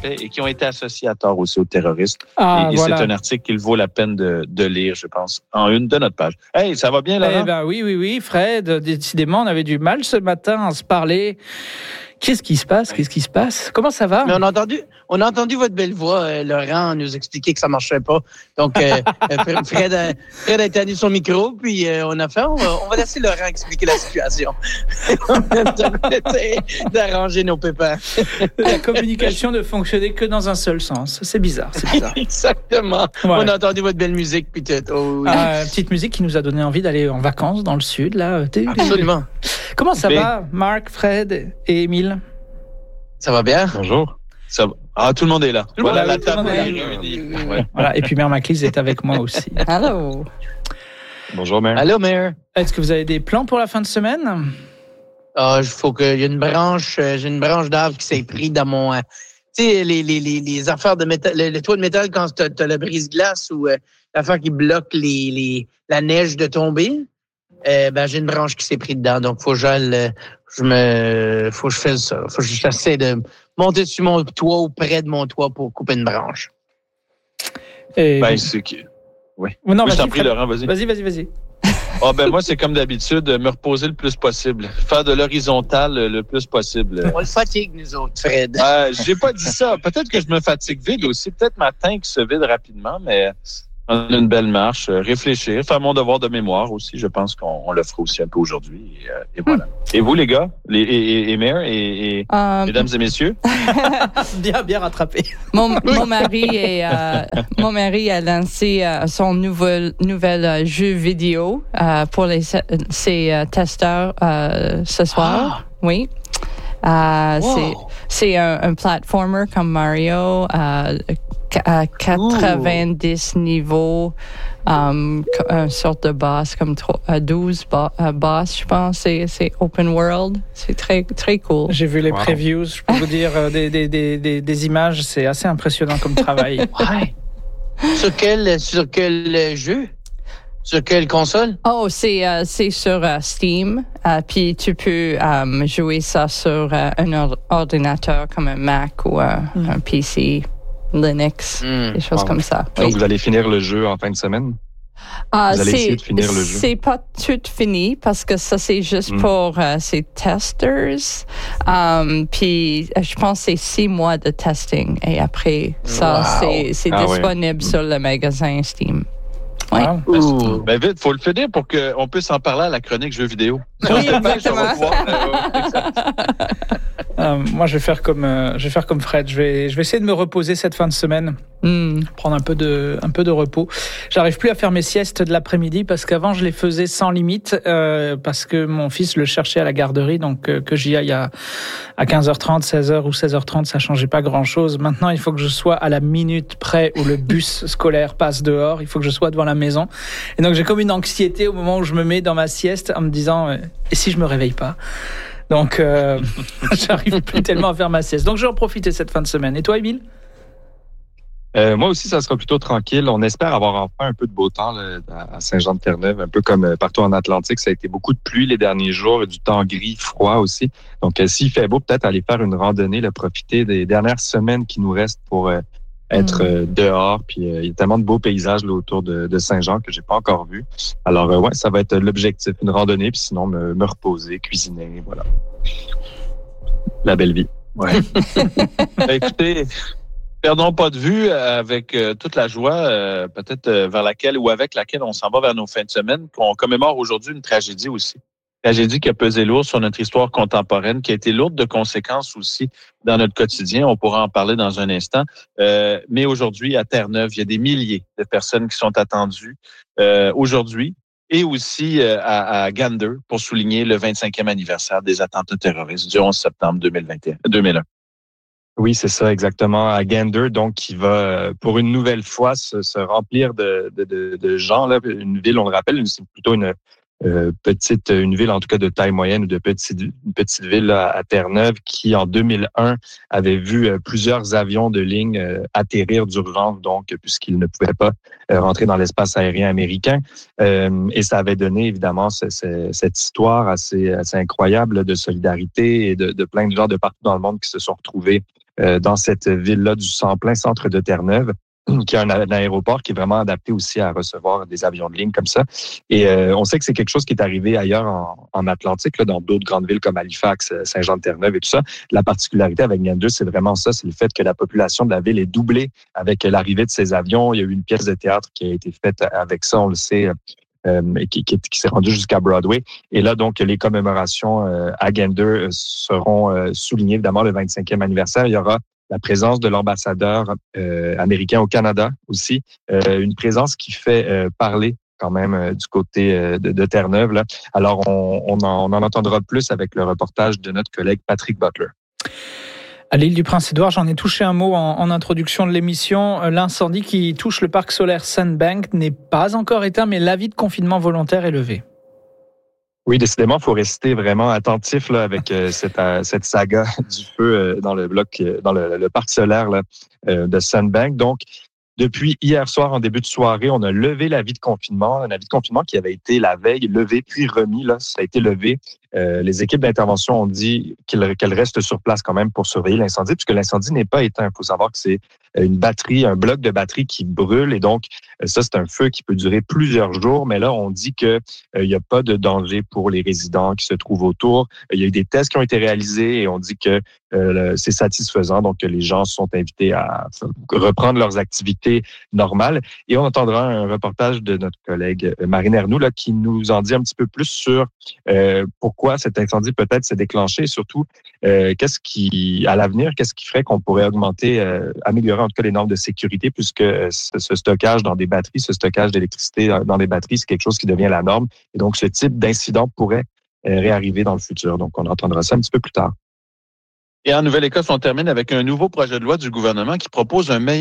fait et qui ont été associés à tort aussi aux terroristes. Et voilà. C'est un article qu'il vaut la peine de lire, je pense, en une de notre page. Hey, ça va bien, Laurent? Oui, Fred, décidément, on avait du mal ce matin à se parler. Qu'est-ce qui se passe? Comment ça va? Mais on a entendu votre belle voix, Laurent, nous expliquer que ça marchait pas. Donc, Fred a éteint son micro, puis on va laisser Laurent expliquer la situation. On a essayé d'arranger nos pépins. La communication ne fonctionnait que dans un seul sens. C'est bizarre. Exactement. Ouais. On a entendu votre belle musique, puis tout. Oh, oui. Petite musique qui nous a donné envie d'aller en vacances dans le sud, là. Absolument. Comment ça va, Marc, Fred et Émile? Ça va bien? Bonjour. Ça va. Ah, tout le monde est là. Voilà, la table est réunie. Voilà. Et puis Mère Maclise est avec moi aussi. Allô. Bonjour, Mère. Allô, Mère. Est-ce que vous avez des plans pour la fin de semaine? Il faut qu'il y ait une branche. J'ai une branche d'arbre qui s'est prise dans mon... tu sais, les affaires de métal, le toit de métal quand t'as le brise-glace ou l'affaire qui bloque la neige de tomber. J'ai une branche qui s'est prise dedans. Donc, faut que je fasse ça. Faut que j'essaie de monter sur mon toit ou près de mon toit pour couper une branche. C'est qui? Oui. Non, je t'en prie, Laurent, vas-y. Vas-y. Moi, c'est comme d'habitude, me reposer le plus possible. Faire de l'horizontal le plus possible. On le fatigue, nous autres, Fred. J'ai pas dit ça. Peut-être que je me fatigue vite aussi. Peut-être ma tank se vide rapidement, mais on a une belle marche. Réfléchir, faire mon devoir de mémoire aussi. Je pense qu'on le fera aussi un peu aujourd'hui. Et voilà. Et vous, les gars, et Mère, et mesdames et messieurs? Bien rattrapé. Mon mari a lancé son nouvel jeu vidéo pour ses testeurs ce soir. Oui. C'est un platformer comme Mario. 90 niveaux, une sorte de boss, comme 12 boss, je pense. C'est open world. C'est très, très cool. J'ai vu les previews. Je peux vous dire, des images, c'est assez impressionnant comme travail. Ouais. Sur quel jeu? Sur quelle console? C'est sur Steam. Puis tu peux jouer ça sur un ordinateur comme un Mac ou un PC. Linux, des choses comme ça. Donc, vous allez finir le jeu en fin de semaine? Vous allez essayer de finir le jeu? C'est pas tout fini parce que ça, c'est juste pour ces testers. Puis, je pense que c'est 6 mois de testing. Et après, ça, c'est disponible sur le magasin Steam. Ouais. Vite, faut le finir pour qu'on puisse en parler à la chronique jeux vidéo. Oui, exactement. Moi, je vais faire comme Fred. Je vais essayer de me reposer cette fin de semaine, prendre un peu de repos. J'arrive plus à faire mes siestes de l'après-midi parce qu'avant je les faisais sans limite parce que mon fils le cherchait à la garderie, donc que j'y aille à 15h30, 16h ou 16h30, ça changeait pas grand-chose. Maintenant, il faut que je sois à la minute près où le bus scolaire passe dehors. Il faut que je sois devant la maison. Et donc j'ai comme une anxiété au moment où je me mets dans ma sieste en me disant et si je me réveille pas? Donc, j'arrive plus tellement à faire ma sieste. Donc, je vais en profiter cette fin de semaine. Et toi, Émile? Moi aussi, ça sera plutôt tranquille. On espère avoir enfin un peu de beau temps là, à Saint-Jean-de-Terre-Neuve, un peu comme partout en Atlantique. Ça a été beaucoup de pluie les derniers jours, du temps gris, froid aussi. Donc, s'il fait beau, peut-être aller faire une randonnée, profiter des dernières semaines qui nous restent pour être dehors. Puis il y a tellement de beaux paysages là, autour de Saint-Jean que j'ai pas encore vu. Alors ça va être l'objectif, une randonnée, puis sinon me reposer, cuisiner, voilà. La belle vie. Ouais. Écoutez, perdons pas de vue avec toute la joie, peut-être vers laquelle ou avec laquelle on s'en va vers nos fins de semaine, qu'on commémore aujourd'hui une tragédie aussi. Tragédie qui a pesé lourd sur notre histoire contemporaine, qui a été lourde de conséquences aussi dans notre quotidien. On pourra en parler dans un instant. Mais aujourd'hui, à Terre-Neuve, il y a des milliers de personnes qui sont attendues aujourd'hui et aussi à Gander pour souligner le 25e anniversaire des attentats terroristes du 11 septembre 2001. Oui, c'est ça, exactement. À Gander, donc, qui va, pour une nouvelle fois, se remplir de gens. Là. Une ville, on le rappelle, c'est plutôt une ville en tout cas de taille moyenne ou une petite ville là, à Terre-Neuve qui en 2001 avait vu plusieurs avions de ligne atterrir d'urgence donc puisqu'ils ne pouvaient pas rentrer dans l'espace aérien américain et ça avait donné évidemment cette histoire assez incroyable de solidarité et de plein de gens de partout dans le monde qui se sont retrouvés dans cette ville-là en plein centre de Terre-Neuve, qui a un aéroport qui est vraiment adapté aussi à recevoir des avions de ligne comme ça. Et on sait que c'est quelque chose qui est arrivé ailleurs en Atlantique, là, dans d'autres grandes villes comme Halifax, Saint-Jean-de-Terre-Neuve et tout ça. La particularité avec Gander, c'est vraiment ça, c'est le fait que la population de la ville est doublée avec l'arrivée de ces avions. Il y a eu une pièce de théâtre qui a été faite avec ça, on le sait, qui s'est rendue jusqu'à Broadway. Et là, donc, les commémorations à Gander seront soulignées, évidemment, le 25e anniversaire. Il y aura la présence de l'ambassadeur américain au Canada aussi, une présence qui fait parler quand même du côté de Terre-Neuve. Là. Alors, on en entendra plus avec le reportage de notre collègue Patrick Butler. À l'île du Prince-Édouard, j'en ai touché un mot en introduction de l'émission. L'incendie qui touche le parc solaire Sandbank n'est pas encore éteint, mais l'avis de confinement volontaire est levé. Oui, décidément, il faut rester vraiment attentif là, avec cette saga du feu dans le bloc, dans le parc solaire là, de Sandbank. Donc, depuis hier soir, en début de soirée, on a levé l'avis de confinement, un avis de confinement qui avait été la veille levé puis remis. Là, ça a été levé. Les équipes d'intervention ont dit qu'elles restent sur place quand même pour surveiller l'incendie, puisque l'incendie n'est pas éteint. Il faut savoir que c'est une batterie, un bloc de batterie qui brûle, et donc ça, c'est un feu qui peut durer plusieurs jours. Mais là, on dit que il n'y a pas de danger pour les résidents qui se trouvent autour. Il y a eu des tests qui ont été réalisés et on dit que c'est satisfaisant, donc que les gens sont invités à reprendre leurs activités normales. Et on entendra un reportage de notre collègue Marine Ernoult là, qui nous en dit un petit peu plus sur pourquoi cet incendie peut-être s'est déclenché et surtout, qu'est-ce qui ferait qu'on pourrait améliorer en tout cas les normes de sécurité puisque ce stockage dans des batteries, ce stockage d'électricité dans des batteries, c'est quelque chose qui devient la norme. Et donc, ce type d'incident pourrait réarriver dans le futur. Donc, on entendra ça un petit peu plus tard. Et en Nouvelle-Écosse, on termine avec un nouveau projet de loi du gouvernement qui propose un meilleur